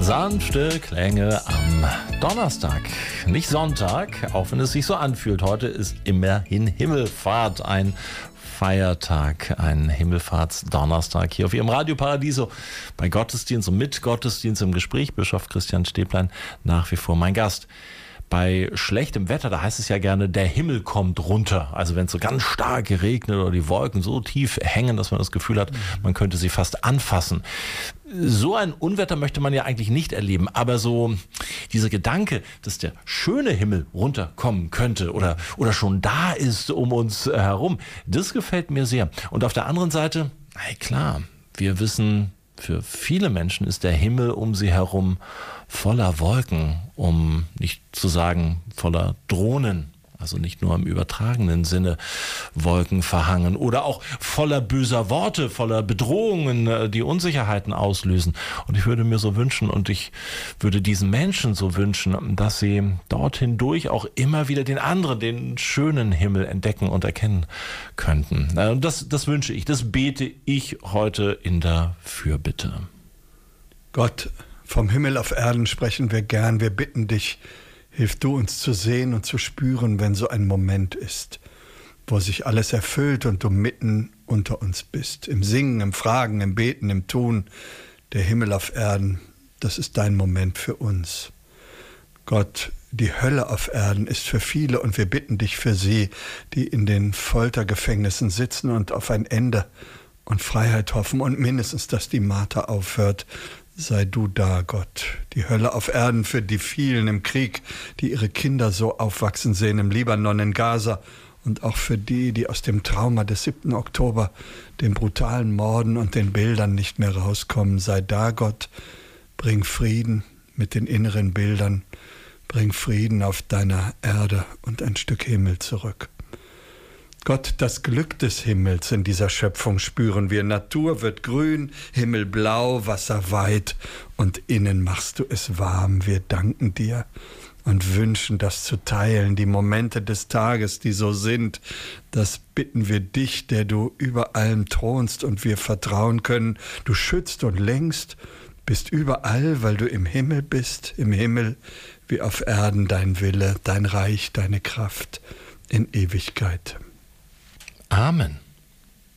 Sanfte Klänge am Donnerstag, nicht Sonntag, auch wenn es sich so anfühlt. Heute ist immerhin Himmelfahrt, ein Feiertag, ein Himmelfahrtsdonnerstag hier auf Ihrem Radio Paradiso bei Gottesdienst und mit Gottesdienst im Gespräch. Bischof Christian Stäblein nach wie vor mein Gast. Bei schlechtem Wetter, da heißt es ja gerne, der Himmel kommt runter. Also wenn es so ganz stark regnet oder die Wolken so tief hängen, dass man das Gefühl hat, man könnte sie fast anfassen. So ein Unwetter möchte man ja eigentlich nicht erleben, aber so dieser Gedanke, dass der schöne Himmel runterkommen könnte oder schon da ist um uns herum, das gefällt mir sehr. Und auf der anderen Seite, klar, wir wissen, für viele Menschen ist der Himmel um sie herum voller Wolken, um nicht zu sagen voller Drohnen. Also nicht nur im übertragenen Sinne Wolken verhangen oder auch voller böser Worte, voller Bedrohungen, die Unsicherheiten auslösen. Und ich würde mir so wünschen und ich würde diesen Menschen so wünschen, dass sie dort hindurch auch immer wieder den anderen, den schönen Himmel entdecken und erkennen könnten. Das wünsche ich, das bete ich heute in der Fürbitte. Gott, vom Himmel auf Erden sprechen wir gern. Wir bitten dich, hilf du uns zu sehen und zu spüren, wenn so ein Moment ist, wo sich alles erfüllt und du mitten unter uns bist. Im Singen, im Fragen, im Beten, im Tun. Der Himmel auf Erden, das ist dein Moment für uns. Gott, die Hölle auf Erden ist für viele und wir bitten dich für sie, die in den Foltergefängnissen sitzen und auf ein Ende und Freiheit hoffen und mindestens, dass die Marter aufhört. Sei du da, Gott. Die Hölle auf Erden für die vielen im Krieg, die ihre Kinder so aufwachsen sehen, im Libanon, in Gaza. Und auch für die aus dem Trauma des 7. Oktober, den brutalen Morden und den Bildern nicht mehr rauskommen. Sei da, Gott. Bring Frieden mit den inneren Bildern. Bring Frieden auf deiner Erde und ein Stück Himmel zurück. Gott, das Glück des Himmels in dieser Schöpfung spüren wir. Natur wird grün, Himmel blau, Wasser weit und innen machst du es warm. Wir danken dir und wünschen, das zu teilen. Die Momente des Tages, die so sind, das bitten wir dich, der du über allem thronst und wir vertrauen können. Du schützt und lenkst, bist überall, weil du im Himmel bist. Im Himmel wie auf Erden dein Wille, dein Reich, deine Kraft in Ewigkeit. Amen.